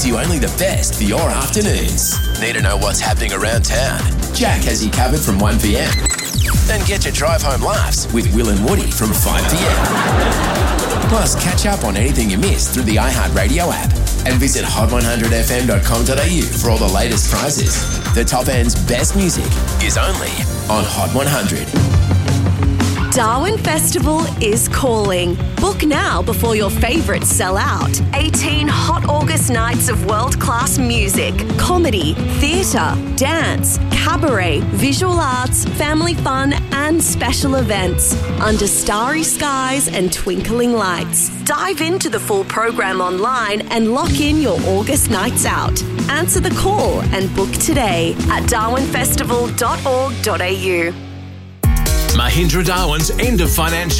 gives you only the best for your afternoons. Need to know what's happening around town? Jack has you covered from 1 p.m. Then get your drive home laughs with Will and Woody from 5 p.m. Plus, catch up on anything you missed through the iHeartRadio app and visit hot100fm.com.au for all the latest prizes. The Top End's best music is only on Hot 100. Darwin Festival is calling. Book now before your favourites sell out. 18 hot August nights of world-class music, comedy, theatre, dance, cabaret, visual arts, family fun and special events under starry skies and twinkling lights. Dive into the full program online and lock in your August nights out. Answer the call and book today at darwinfestival.org.au. Mahindra Darwin's end of financial